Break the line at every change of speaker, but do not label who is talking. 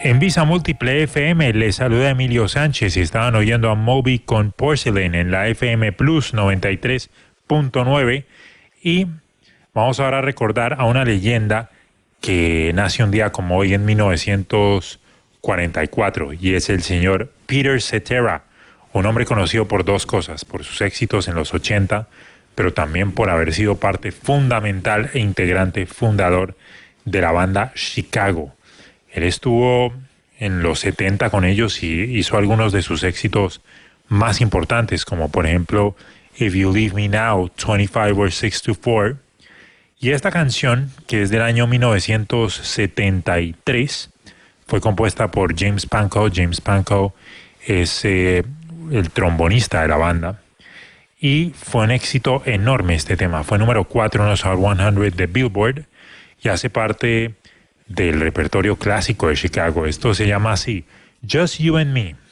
En Visa Múltiple FM les saluda Emilio Sánchez y estaban oyendo a Moby con Porcelain en la FM Plus 93.9 y vamos ahora a recordar a una leyenda que nace un día como hoy en 1944 y es el señor Peter Cetera, un hombre conocido por dos cosas, por sus éxitos en los 80, pero también por haber sido parte fundamental e integrante fundador de la banda Chicago. Él estuvo en los 70 con ellos y hizo algunos de sus éxitos más importantes, como por ejemplo If You Leave Me Now, 25 or 6 to 4. Y esta canción, que es del año 1973, fue compuesta por James Pankow. James Pankow es el trombonista de la banda. Y fue un éxito enorme este tema. Fue número 4 en los Hot 100 de Billboard y hace parte del repertorio clásico de Chicago. Esto se llama así, Just You and Me.